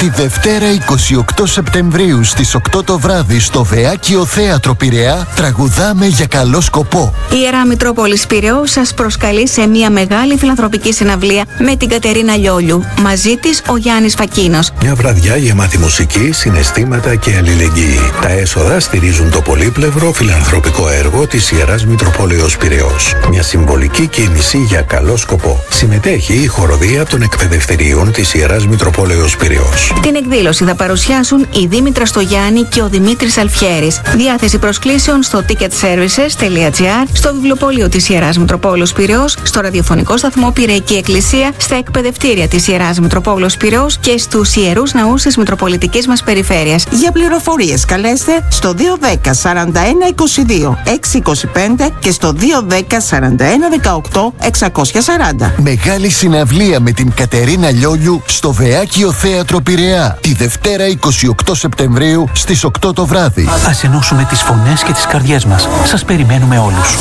Τη Δευτέρα 28 Σεπτεμβρίου στις 8 το βράδυ στο Βεάκιο Θέατρο Πειραιά τραγουδάμε για καλό σκοπό. Η Ιερά Μητρόπολης Πειραιώς σας προσκαλεί σε μια μεγάλη φιλανθρωπική συναυλία με την Κατερίνα Λιόλιου. Μαζί της ο Γιάννης Φακίνος. Μια βραδιά γεμάτη μουσική, συναισθήματα και αλληλεγγύη. Τα έσοδα στηρίζουν το πολύπλευρο φιλανθρωπικό έργο της Ιεράς Μητροπόλεως Πειραιώς. Μια συμβολική κίνηση για καλό σκοπό. Συμμετέχει η χοροδία των εκπαιδευτηρίων της Ιεράς Μητροπόλεως Πειραιώς. Την εκδήλωση θα παρουσιάσουν η Δήμητρα Στογιάννη και ο Δημήτρης Αλφιέρης. Διάθεση προσκλήσεων στο ticketservices.gr, στο βιβλιοπωλείο της Ιεράς Μητροπόλεως Πειραιώς, στο ραδιοφωνικό σταθμό Πειραϊκή Εκκλησία, στα εκπαιδευτήρια της Ιεράς Μητροπόλεως Πειραιώς και στους ιερούς ναούς της Μητροπολιτικής μας περιφέρειας. Για πληροφορίες καλέστε στο 210 41 22 625 και στο 210 41 18 640. Μεγάλη συναυλία με την Κατερίνα Λιόλιου στο Βεάκιο Θέατρο Πειραιά τη Δευτέρα 28 Σεπτεμβρίου στις 8 το βράδυ. Ας ενώσουμε τις φωνές και τις καρδιές μας. Σας περιμένουμε όλους.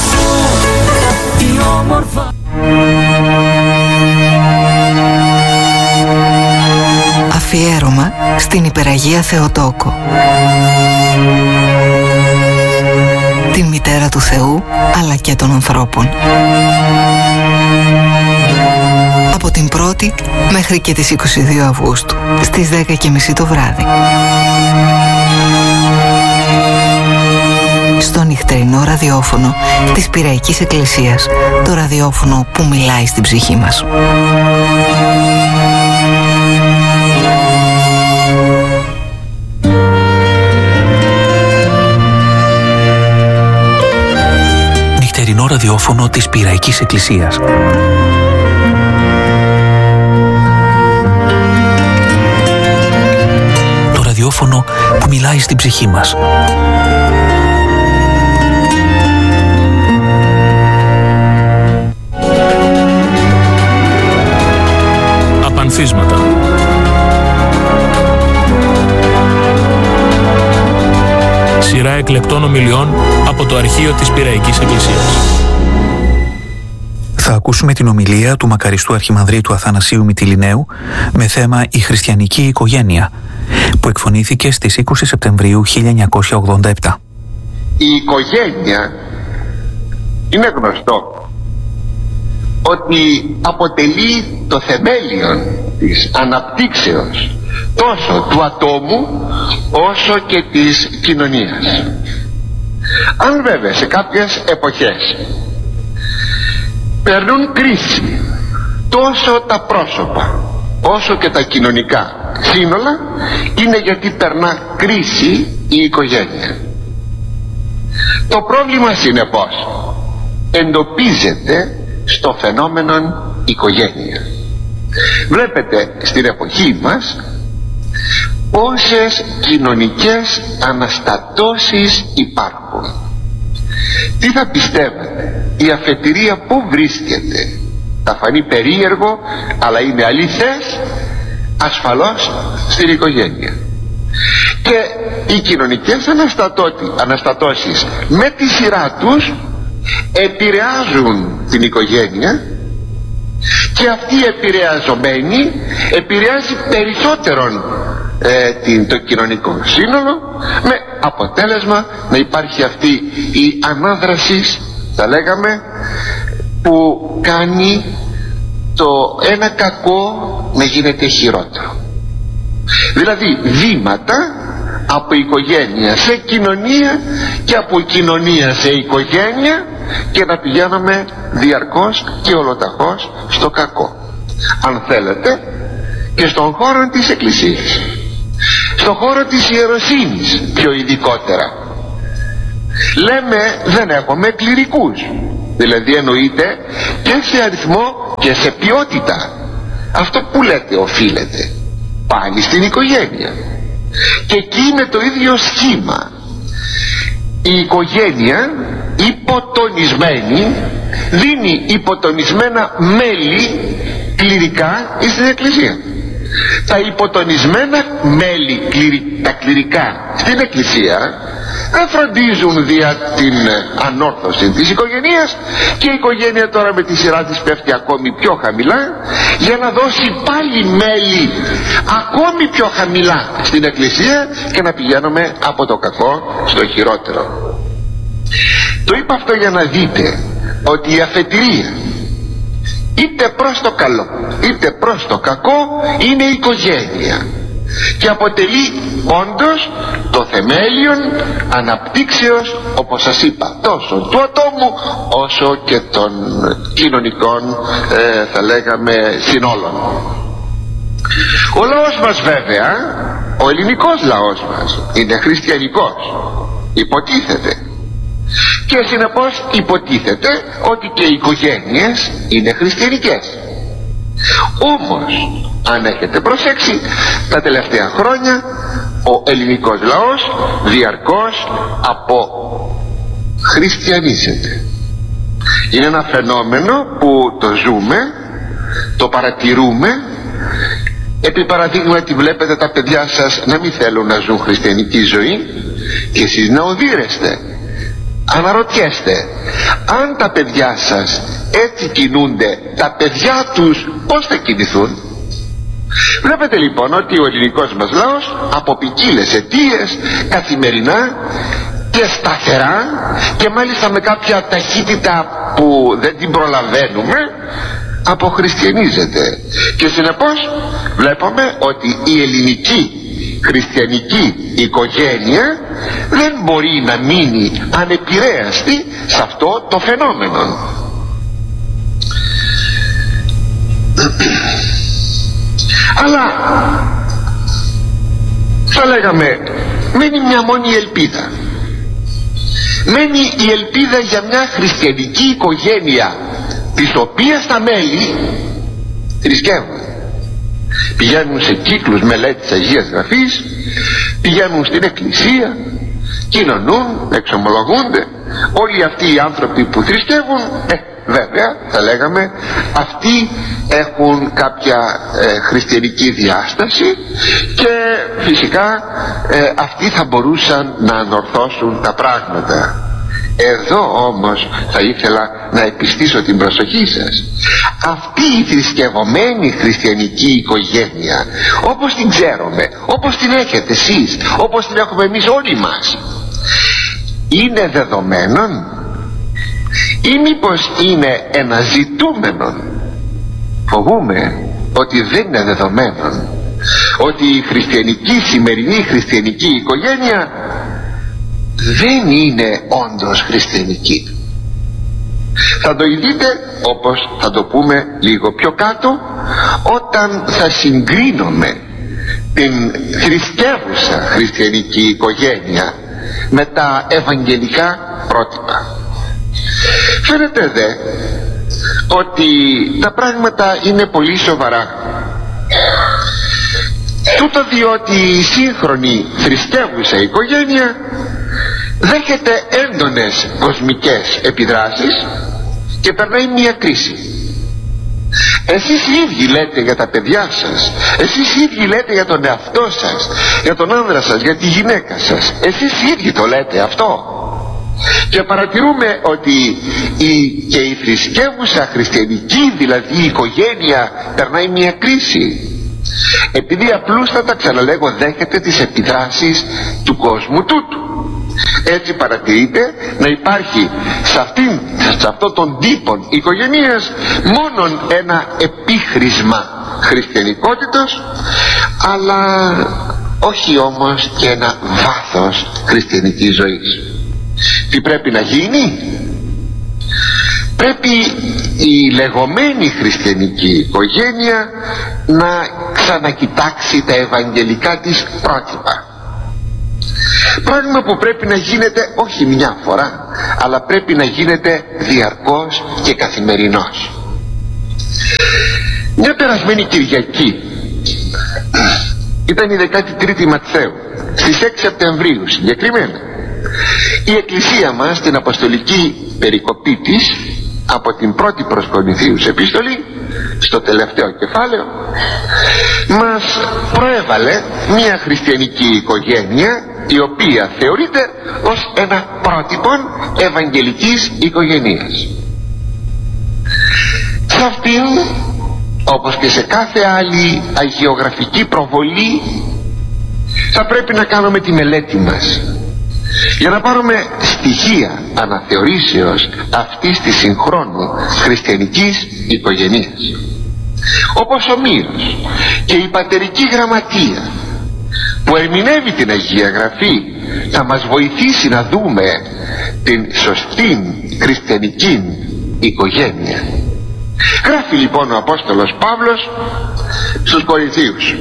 Αφιέρωμα στην Υπεραγία Θεοτόκο, την μητέρα του Θεού αλλά και των ανθρώπων. Από την 1η μέχρι και τις 22 Αυγούστου στις 10:30 το βράδυ. Στο νυχτερινό ραδιόφωνο της Πειραϊκής Εκκλησίας, το ραδιόφωνο που μιλάει στην ψυχή μας. Νυχτερινό ραδιόφωνο της Πειραϊκής Εκκλησίας. Το ραδιόφωνο που μιλάει στην ψυχή μας. Απανθίσματα. Σειρά εκλεκτών ομιλιών από το αρχείο της Πειραϊκής Εκκλησίας. Θα ακούσουμε την ομιλία του μακαριστού Αρχιμανδρίτου Αθανασίου Μυτιληναίου με θέμα «Η χριστιανική οικογένεια», που εκφωνήθηκε στις 20 Σεπτεμβρίου 1987. Η οικογένεια είναι γνωστό ότι αποτελεί το θεμέλιο της αναπτύξεως τόσο του ατόμου όσο και της κοινωνίας. Αν βέβαια σε κάποιες εποχές περνούν κρίση τόσο τα πρόσωπα όσο και τα κοινωνικά σύνολα, είναι γιατί περνά κρίση η οικογένεια. Το πρόβλημα συνεπώς εντοπίζεται στο φαινόμενο οικογένεια. Βλέπετε στην εποχή μας πόσες κοινωνικές αναστατώσεις υπάρχουν. Τι θα πιστεύετε, η αφετηρία πού βρίσκεται? Θα φανεί περίεργο, αλλά είναι αληθές, ασφαλώς στην οικογένεια. Και οι κοινωνικές αναστατώσεις με τη σειρά τους επηρεάζουν την οικογένεια, και αυτή η επηρεαζομένη επηρεάζει περισσότερον το κοινωνικό σύνολο, με αποτέλεσμα να υπάρχει αυτή η ανάδραση, θα λέγαμε, που κάνει το ένα κακό να γίνεται χειρότερο. Δηλαδή βήματα από οικογένεια σε κοινωνία και από κοινωνία σε οικογένεια, και να πηγαίνουμε διαρκώς και ολοταχώς στο κακό. Αν θέλετε, και στον χώρο της Εκκλησίας, στον χώρο της ιεροσύνης πιο ειδικότερα, λέμε δεν έχουμε κληρικούς, δηλαδή εννοείται και σε αριθμό και σε ποιότητα. Αυτό που λέτε οφείλεται πάλι στην οικογένεια, και εκεί είναι το ίδιο σχήμα. Η οικογένεια υποτονισμένη δίνει υποτονισμένα μέλη κληρικά στην Εκκλησία. Τα υποτονισμένα μέλη τα κληρικά στην Εκκλησία δεν φροντίζουν δια την ανόρθωση της οικογένειας, και η οικογένεια τώρα με τη σειρά της πέφτει ακόμη πιο χαμηλά, για να δώσει πάλι μέλη ακόμη πιο χαμηλά στην εκκλησία και να πηγαίνουμε από το κακό στο χειρότερο. Το είπα αυτό για να δείτε ότι η αφετηρία είτε προς το καλό είτε προς το κακό είναι η οικογένεια και αποτελεί όντως το θεμέλιον αναπτύξεως, όπως σας είπα, τόσο του ατόμου όσο και των κοινωνικών θα λέγαμε συνόλων. Ο λαός μας βέβαια, ο ελληνικός λαός μας, είναι χριστιανικός, υποτίθεται, και συνεπώς υποτίθεται ότι και οι οικογένειες είναι χριστιανικές. Όμως αν έχετε προσέξει, τα τελευταία χρόνια ο ελληνικός λαός διαρκώς αποχριστιανίζεται. Είναι ένα φαινόμενο που το ζούμε, το παρατηρούμε. Επί παραδείγματι βλέπετε τα παιδιά σας να μην θέλουν να ζουν χριστιανική ζωή και εσείς να οδύρεστε. Αναρωτιέστε, αν τα παιδιά σας έτσι κινούνται, τα παιδιά τους πώς θα κινηθούν? Βλέπετε λοιπόν ότι ο ελληνικός μας λαός από ποικίλες αιτίες καθημερινά και σταθερά, και μάλιστα με κάποια ταχύτητα που δεν την προλαβαίνουμε, αποχριστιανίζεται. Και συνεπώς βλέπουμε ότι η ελληνική χριστιανική οικογένεια δεν μπορεί να μείνει ανεπηρέαστη σε αυτό το φαινόμενο. Αλλά θα λέγαμε μένει μια μόνη ελπίδα. Μένει η ελπίδα για μια χριστιανική οικογένεια, της οποίας τα μέλη θρησκεύουν. Πηγαίνουν σε κύκλους μελέτης Αγίας Γραφής, πηγαίνουν στην εκκλησία, κοινωνούν, εξομολογούνται. Όλοι αυτοί οι άνθρωποι που θρησκεύουν, βέβαια θα λέγαμε αυτοί έχουν κάποια χριστιανική διάσταση, και φυσικά αυτοί θα μπορούσαν να ανορθώσουν τα πράγματα. Εδώ όμως θα ήθελα να επιστήσω την προσοχή σας. Αυτή η θρησκευωμένη χριστιανική οικογένεια, όπως την ξέρουμε, όπως την έχετε εσείς, όπως την έχουμε εμείς όλοι μας, είναι δεδομένον ή μήπως είναι ένα ζητούμενο? Φοβούμαι ότι δεν είναι δεδομένον, ότι η χριστιανική, σημερινή χριστιανική οικογένεια δεν είναι όντως χριστιανική. Θα το δείτε, όπως θα το πούμε λίγο πιο κάτω, όταν θα συγκρίνουμε την θρησκεύουσα χριστιανική οικογένεια με τα ευαγγελικά πρότυπα. Φαίνεται δε ότι τα πράγματα είναι πολύ σοβαρά. Τούτο διότι η σύγχρονη θρησκεύουσα οικογένεια δέχεται έντονες κοσμικές επιδράσεις και περνάει μια κρίση. Εσείς οι ίδιοι λέτε για τα παιδιά σας, εσείς οι ίδιοι λέτε για τον εαυτό σας, για τον άνδρα σας, για τη γυναίκα σας, εσείς οι ίδιοι το λέτε αυτό. Και παρατηρούμε ότι και η θρησκεύουσα χριστιανική δηλαδή η οικογένεια περνάει μια κρίση, επειδή απλούστατα, ξαναλέγω, δέχεται τις επιδράσεις του κόσμου τούτου. Έτσι παρατηρείται να υπάρχει σε αυτόν τον τύπο οικογενείας μόνον ένα επίχρησμα χριστιανικότητας, αλλά όχι όμως και ένα βάθος χριστιανικής ζωής. Τι πρέπει να γίνει? Πρέπει η λεγόμενη χριστιανική οικογένεια να ξανακοιτάξει τα ευαγγελικά της πρότυπα. Πράγμα που πρέπει να γίνεται όχι μια φορά, αλλά πρέπει να γίνεται διαρκώς και καθημερινώς. Μια περασμένη Κυριακή, ήταν η 13η Ματθαίου, στις 6 Σεπτεμβρίου συγκεκριμένα, η Εκκλησία μας στην Αποστολική περικοπή της από την πρώτη προς Κορινθίους επίστολη στο τελευταίο κεφάλαιο μας προέβαλε μια χριστιανική οικογένεια η οποία θεωρείται ως ένα πρότυπο ευαγγελικής οικογένειας. Σε αυτήν, όπως και σε κάθε άλλη αγιογραφική προβολή, θα πρέπει να κάνουμε τη μελέτη μας για να πάρουμε στοιχεία αναθεωρήσεως αυτής της συγχρόνου χριστιανικής οικογένειας. Όπως ομοίως και η πατερική γραμματεία που ερμηνεύει την Αγία Γραφή θα μας βοηθήσει να δούμε την σωστή χριστιανική οικογένεια. Γράφει λοιπόν ο Απόστολος Παύλος στους Κορινθίους: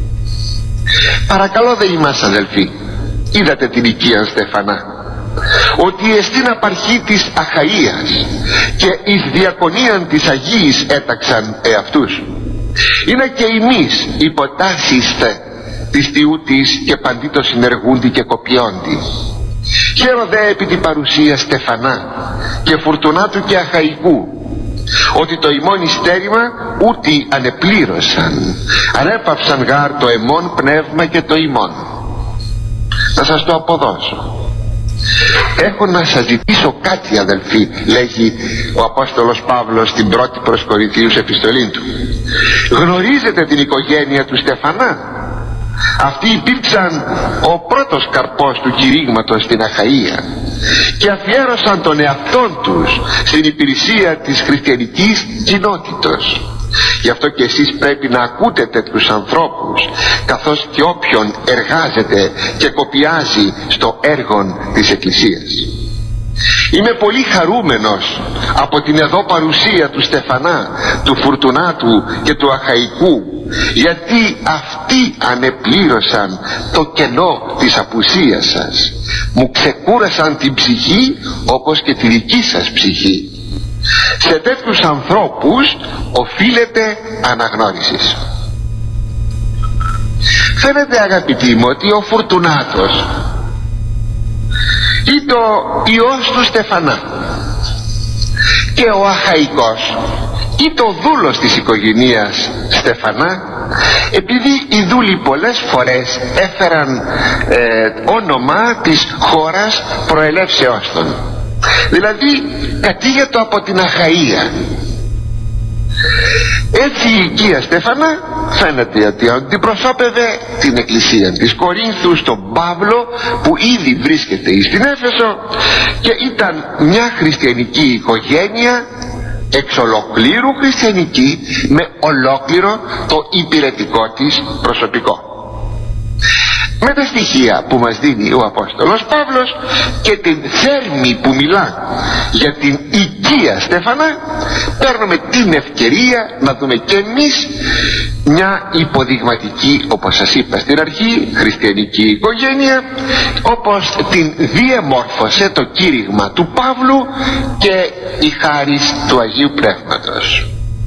παρακαλώ δε ημάς αδελφοί, είδατε την οικία Στεφανά, ότι εστίν απαρχή της Αχαΐας και εις διακονίαν της Αγίης έταξαν εαυτούς. Είναι και εμείς υποτάσσιστε της τιούτης και παντήτως συνεργούντι και κοπιόντι. Χαίρονται επί την παρουσία Στεφανά και Φουρτουνάτου και Αχαϊκού, ότι το ημών ιστέρημα ούτι ανεπλήρωσαν, ανέπαυσαν γάρ το εμών πνεύμα και το ημών. Να σας το αποδώσω. Έχω να σας ζητήσω κάτι αδελφοί, λέγει ο Απόστολος Παύλος στην πρώτη προς Κορινθίους επιστολή του. Γνωρίζετε την οικογένεια του Στεφανά? Αυτοί υπήρξαν ο πρώτος καρπός του κηρύγματος στην Αχαΐα και αφιέρωσαν τον εαυτόν τους στην υπηρεσία της χριστιανικής κοινότητος. Γι' αυτό και εσείς πρέπει να ακούτε τέτοιους ανθρώπους, καθώς και όποιον εργάζεται και κοπιάζει στο έργο της Εκκλησίας. Είμαι πολύ χαρούμενος από την εδώ παρουσία του Στεφανά, του Φουρτουνάτου και του Αχαϊκού, γιατί αυτοί ανεπλήρωσαν το κενό της απουσίας σας. Μου ξεκούρασαν την ψυχή όπως και τη δική σας ψυχή. Σε τέτοιους ανθρώπους οφείλεται αναγνώριση. Φαίνεται αγαπητοί μου ότι ο Φουρτουνάτος ή το ιός του Στεφανά και ο Αχαϊκός ή το δούλος της οικογένειας Στεφανά, επειδή οι δούλοι πολλές φορές έφεραν όνομα της χώρας προελεύσεώς των, δηλαδή κατήγετο από την Αχαΐα, έτσι η οικία Στεφανά φαίνεται ότι αντιπροσώπευε την εκκλησία της Κορίνθου, στον Παύλο που ήδη βρίσκεται στην Έφεσο, και ήταν μια χριστιανική οικογένεια εξ ολοκλήρου χριστιανική, με ολόκληρο το υπηρετικό της προσωπικό. Με τα στοιχεία που μας δίνει ο Απόστολος Παύλος και την θέρμη που μιλά για την οικία Στεφανά, παίρνουμε την ευκαιρία να δούμε και εμείς μια υποδειγματική, όπως σας είπα στην αρχή, χριστιανική οικογένεια, όπως την διαμόρφωσε το κήρυγμα του Παύλου και η χάρις του Αγίου Πνεύματος.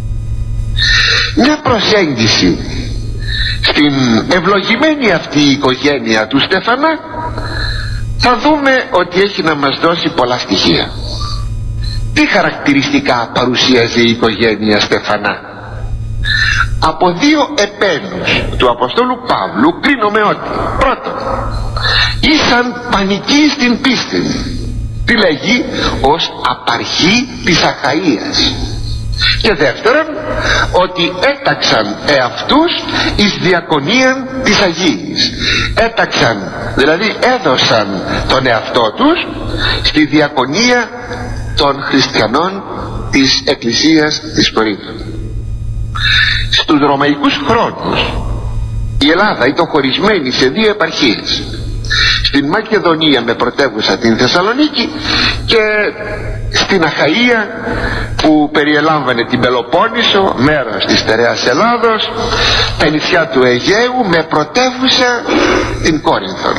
Μια προσέγγιση στην ευλογημένη αυτή η οικογένεια του Στεφανά θα δούμε ότι έχει να μας δώσει πολλά στοιχεία. Τι χαρακτηριστικά παρουσίαζε η οικογένεια Στεφανά? Από δύο επένους του Αποστόλου Παύλου κρίνουμε ότι πρώτον, ήσαν πανικοί στην πίστη. Τι λέγει? Ως απαρχή της Αχαΐας. Και δεύτερον, ότι έταξαν εαυτούς εις διακονίαν της Αγίης. Έταξαν, δηλαδή έδωσαν τον εαυτό τους στη διακονία των χριστιανών της Εκκλησίας της Κορίνθου. Στους ρωμαϊκούς χρόνους η Ελλάδα ήταν χωρισμένη σε δύο επαρχίες, στην Μακεδονία με πρωτεύουσα την Θεσσαλονίκη και στην Αχαΐα που περιελάμβανε την Πελοπόννησο, μέρος της στερεάς Ελλάδος, τα νησιά του Αιγαίου με πρωτεύουσα την Κόρινθο.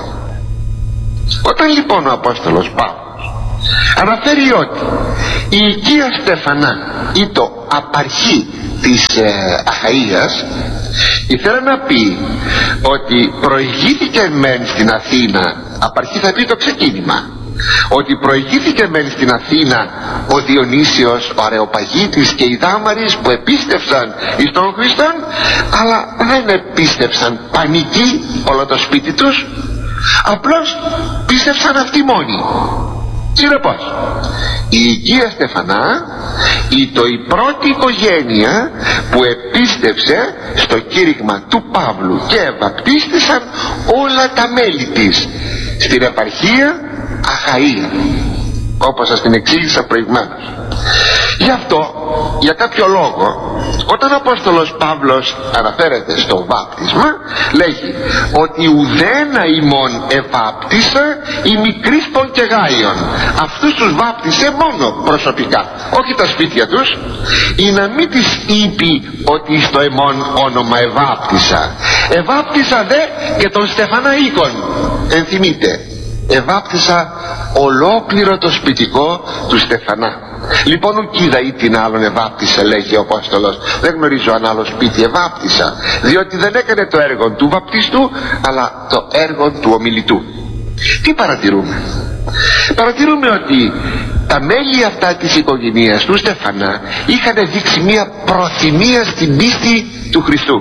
Όταν λοιπόν ο Απόστολος Παύλος αναφέρει ότι η οικία Στεφανά ή το απαρχή της Αχαΐας, ήθελε να πει ότι προηγήθηκε μεν στην Αθήνα, απαρχή θα πει το ξεκίνημα, ότι προηγήθηκε μεν στην Αθήνα ο Διονύσιος, ο Αρεοπαγίτης και οι Δάμαρης που επίστευσαν εις τον Χριστόν, αλλά δεν επίστευσαν πανικοί όλο το σπίτι τους, Απλώς πίστευσαν αυτοί μόνοι. Συνεπώς, η οικία Στεφανά ήταν η πρώτη οικογένεια που επίστευσε στο κήρυγμα του Παύλου και βαπτίστησαν όλα τα μέλη της στην επαρχία Αχαΐα, όπως σας την εξήγησα προηγουμένως. Γι' αυτό, για κάποιο λόγο, όταν ο Απόστολος Παύλος αναφέρεται στο βάπτισμα, λέγει ότι ουδένα ημών εβάπτισα η μικρής πον και Γάιον. Αυτούς τους βάπτισε μόνο προσωπικά, όχι τα σπίτια τους, ή να μην της είπε ότι στο εμών όνομα εβάπτισα. Εβάπτισα δε και τον Στεφαναίκον, ενθυμείτε. Εβάπτισα ολόκληρο το σπιτικό του Στεφανά. Λοιπόν, ουκίδα ή την άλλον εβάπτισε, λέγει ο Απόστολος. Δεν γνωρίζω αν άλλο σπίτι εβάπτισα, διότι δεν έκανε το έργο του βαπτιστού, αλλά το έργο του ομιλητού. Τι παρατηρούμε? Παρατηρούμε ότι τα μέλη αυτά της οικογένειας του Στεφανά είχαν δείξει μια προθυμία στην πίστη του Χριστού.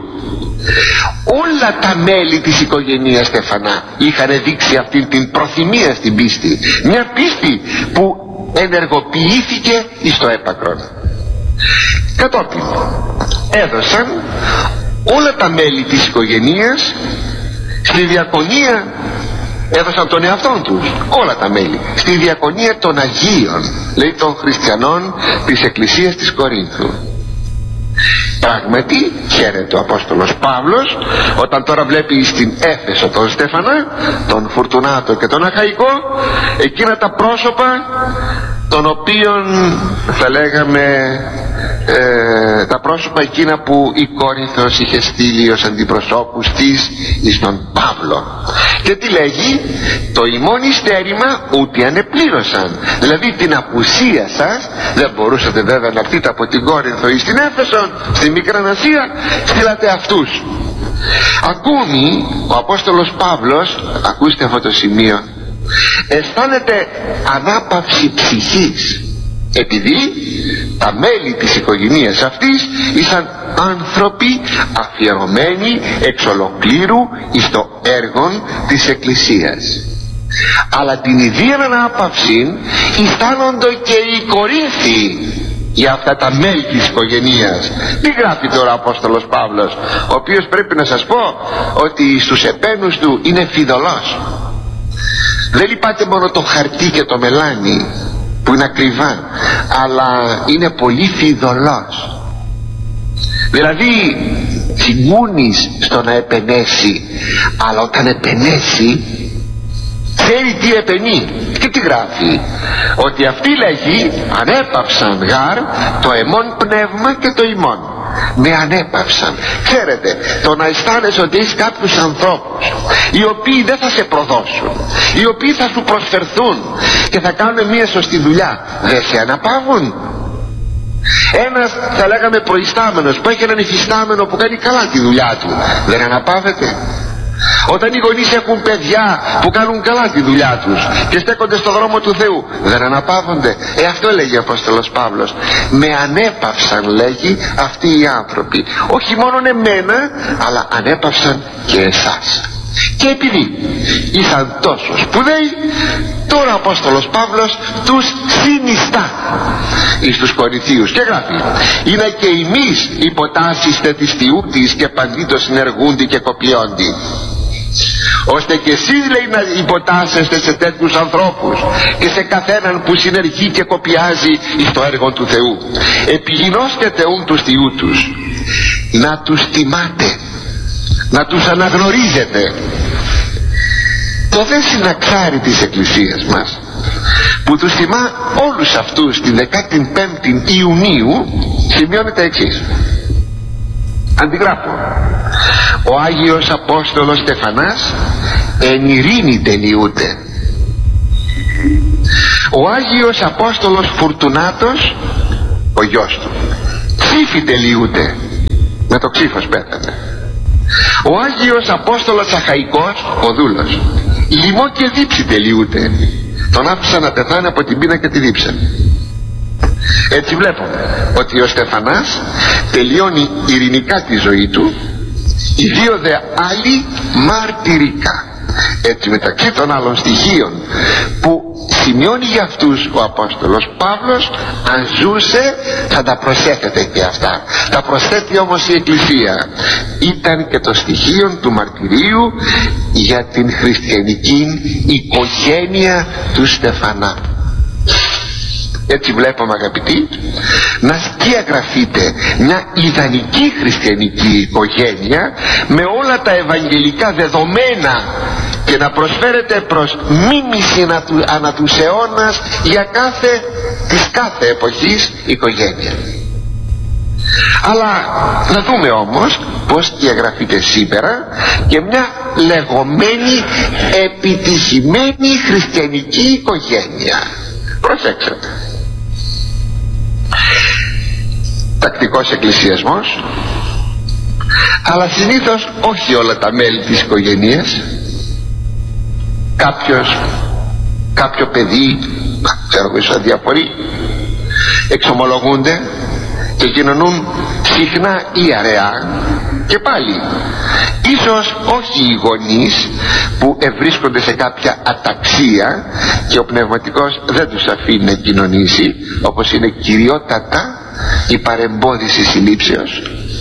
Όλα τα μέλη της οικογένειας Στεφανά είχαν δείξει αυτή την προθυμία στην πίστη, μια πίστη που ενεργοποιήθηκε εις το έπακρον. Κατόπιν έδωσαν όλα τα μέλη της οικογένειας στη διακονία, έδωσαν τον εαυτόν τους, όλα τα μέλη, στη διακονία των Αγίων, λέει των χριστιανών της Εκκλησίας της Κορίνθου. Πράγματι χαίρεται ο Απόστολος Παύλος όταν τώρα βλέπει στην Έφεσο τον Στέφανα, τον Φουρτουνάτο και τον Αχαϊκό, εκείνα τα πρόσωπα των οποίων θα λέγαμε τα πρόσωπα εκείνα που η Κόρινθος είχε στείλει ως αντιπροσώπους της εις τον Παύλο. Και τι λέγει? Το ημών ειστέρημα ούτε ανεπλήρωσαν. Δηλαδή την απουσία σας δεν μπορούσατε βέβαια να έρθετε από την Κόρινθο ή στην Έφεσο, στη Μικρά Ασία, στείλατε αυτούς. Ακόμη ο Απόστολος Παύλος, ακούστε αυτό το σημείο, αισθάνεται ανάπαυση ψυχής, επειδή τα μέλη της οικογένειας αυτής ήσαν άνθρωποι αφιερωμένοι εξ ολοκλήρου εις το έργο της Εκκλησίας. Αλλά την ιδία ανάπαυση αισθάνονται και οι Κορίνθοι για αυτά τα μέλη της οικογένειας. Τι γράφει τώρα ο Απόστολος Παύλος, ο οποίος πρέπει να σας πω ότι στους επένους του είναι φιδωλός. Δεν λυπάται μόνο το χαρτί και το μελάνι που είναι ακριβά, αλλά είναι πολύ φιδωλός. Δηλαδή συγκούνεις στο να επενέσει, αλλά όταν επενέσει ξέρει τι επενεί. Και τι γράφει? Ότι αυτοί, λέγει, ανέπαυσαν γάρ το εμών πνεύμα και το ημών. Με ανέπαυσαν. Ξέρετε, το να αισθάνεσαι ότι έχεις κάποιους ανθρώπους οι οποίοι δεν θα σε προδώσουν, οι οποίοι θα σου προσφερθούν και θα κάνουν μια σωστή δουλειά, δεν σε αναπαύουν? Ένας, θα λέγαμε, προϊστάμενος που έχει έναν υφιστάμενο που κάνει καλά τη δουλειά του, δεν αναπαύεται? Όταν οι γονείς έχουν παιδιά που κάνουν καλά τη δουλειά τους και στέκονται στο δρόμο του Θεού, δεν αναπαύονται? Αυτό λέγει ο Απόστολος Παύλος. Με ανέπαυσαν, λέγει, αυτοί οι άνθρωποι. Όχι μόνο εμένα, αλλά ανέπαυσαν και εσάς. Και επειδή ήσαν τόσο σπουδαίοι, τώρα ο Απόστολος Παύλος τους συνιστά εις τους Κορινθίους και γράφει: είναι και εμείς υποτάσσιστε της Θεούτης και παντήτως συνεργούντι και κοπιόντι, ώστε και εσείς, λέει, να υποτάσσεστε σε τέτοιους ανθρώπους και σε καθέναν που συνεργεί και κοπιάζει εις το έργο του Θεού. Επιγινώσκετε ούν τους Θεούτους, να τους τιμάτε, να τους αναγνωρίζετε. Το δε συναξάρι της Εκκλησίας μας που τους τιμά όλους αυτούς την 15η Ιουνίου σημειώνει τα εξής. Αντιγράφω: ο Άγιος Απόστολος Στεφανάς εν ειρήνη τελειούται. Ο Άγιος Απόστολος Φουρτουνάτος, ο γιος του, ψήφι τελειούται. Με το ξύφος πέθανε. Ο Άγιος Απόστολος Αχαϊκός, ο δούλος, λοιμό και δίψη τελειούται. Τον άφησαν να πεθάνει από την πείνα και τη δίψα. Έτσι βλέπουμε ότι ο Στεφανάς τελειώνει ειρηνικά τη ζωή του, οι δύο δε άλλοι μαρτυρικά. Έτσι, μεταξύ των άλλων στοιχείων που σημειώνει για αυτούς ο Απόστολος Παύλος, αν ζούσε θα τα προσέθετε και αυτά. Τα προσθέτει όμως η Εκκλησία. Ήταν και το στοιχείο του μαρτυρίου για την χριστιανική οικογένεια του Στεφανά. Έτσι βλέπουμε, αγαπητοί, να σκιαγραφείτε μια ιδανική χριστιανική οικογένεια με όλα τα ευαγγελικά δεδομένα και να προσφέρετε προς μίμηση ανά τους αιώνας για της κάθε εποχής οικογένεια. Αλλά να δούμε όμως πως διαγραφείται σήμερα και μια λεγόμενη επιτυχημένη χριστιανική οικογένεια. Προσέξτε. Τακτικός εκκλησιασμός, αλλά συνήθως όχι όλα τα μέλη της οικογένειας. Κάποιο παιδί, ξέρω εγώ, ίσως αδιαφορεί, εξομολογούνται και κοινωνούν συχνά ή αραιά, και πάλι ίσως όχι οι γονείς που ευρίσκονται σε κάποια αταξία και ο πνευματικός δεν τους αφήνει να κοινωνήσει, όπως είναι κυριότατα η παρεμπόδιση συλλήψεως.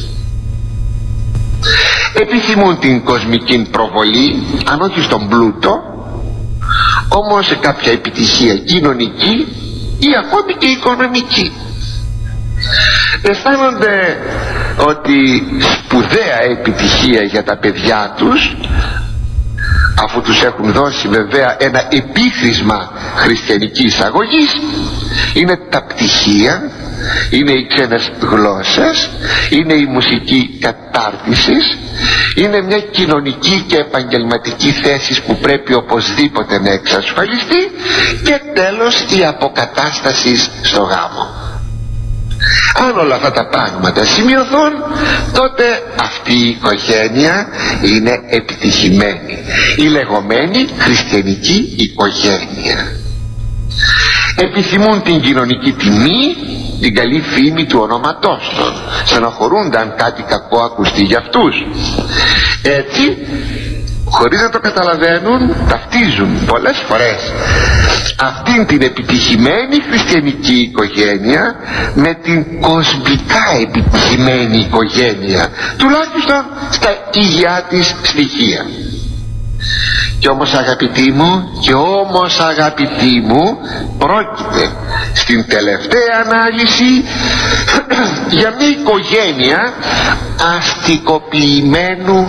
Επιθυμούν την κοσμική προβολή, αν όχι στον πλούτο, όμως σε κάποια επιτυχία κοινωνική ή ακόμη και οικονομική. Αισθάνονται ότι σπουδαία επιτυχία για τα παιδιά τους, αφού τους έχουν δώσει βέβαια ένα επίχρησμα χριστιανικής αγωγής, είναι τα πτυχία, είναι οι ξένες γλώσσες, είναι η μουσική κατάρτισης, είναι μια κοινωνική και επαγγελματική θέση που πρέπει οπωσδήποτε να εξασφαλιστεί, και τέλος η αποκατάσταση στο γάμο. Αν όλα αυτά τα πράγματα σημειωθούν, τότε αυτή η οικογένεια είναι επιτυχημένη, η λεγόμενη χριστιανική οικογένεια. Επιθυμούν την κοινωνική τιμή, την καλή φήμη του ονόματός των, στενοχωρούνται αν κάτι κακό ακουστεί για αυτούς. Έτσι, χωρίς να το καταλαβαίνουν, ταυτίζουν πολλές φορές αυτήν την επιτυχημένη χριστιανική οικογένεια με την κοσμικά επιτυχημένη οικογένεια, τουλάχιστον στα ίδια της στοιχεία. Και όμως αγαπητοί μου, πρόκειται στην τελευταία ανάλυση για μια οικογένεια αστικοποιημένου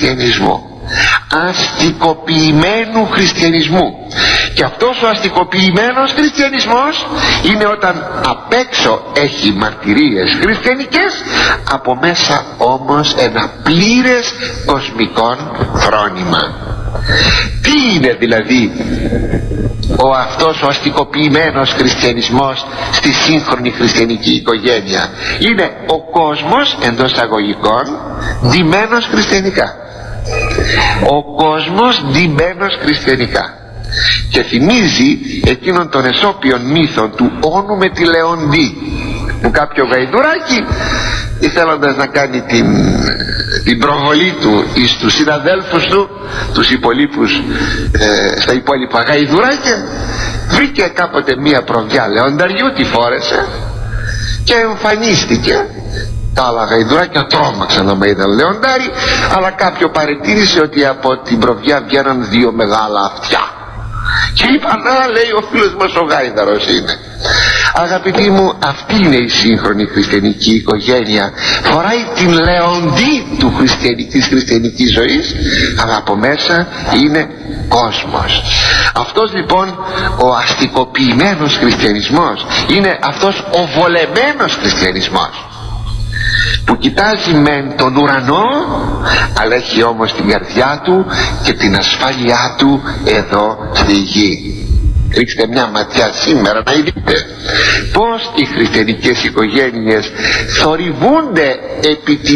χριστιανισμού. Και αυτός ο αστικοποιημένος χριστιανισμός είναι όταν απ' έξω έχει μαρτυρίες χριστιανικές, από μέσα όμως ένα πλήρες κοσμικό φρόνημα. Τι είναι δηλαδή αυτός ο αστικοποιημένος χριστιανισμός στη σύγχρονη χριστιανική οικογένεια? Είναι ο κόσμος, εντός αγωγικών, ντυμένος χριστιανικά. Ο κόσμος ντυμένος χριστιανικά. Και θυμίζει εκείνον των εσώπιων μύθων του Όνου με τη Λεοντή, που κάποιο γαϊδουράκι, ήθελοντας να κάνει την προβολή του εις τους συναδέλφους του, τους υπολείπους, στα υπόλοιπα γαϊδουράκια, βρήκε κάποτε μία προβιά λεονταριού, τη φόρεσε και εμφανίστηκε. Τα άλλα γαϊδουράκια τρόμαξαν να με είδαν λεοντάρι, αλλά κάποιο παρατήρησε ότι από την προβιά βγαίναν δύο μεγάλα αυτιά και είπαν, λέει, ο φίλος μας ο γάιδαρος είναι. Αγαπητοί μου, αυτή είναι η σύγχρονη χριστιανική οικογένεια. Φοράει την λεοντή της χριστιανικής ζωής, αλλά από μέσα είναι κόσμος. Αυτός λοιπόν ο αστικοποιημένος χριστιανισμός είναι αυτός ο βολεμένος χριστιανισμός, που κοιτάζει μεν τον ουρανό, αλλά έχει όμως την καρδιά του και την ασφάλειά του εδώ στη γη. Ρίξτε μια ματιά σήμερα να δείτε πως οι χριστιανικές οικογένειες θορυβούνται επί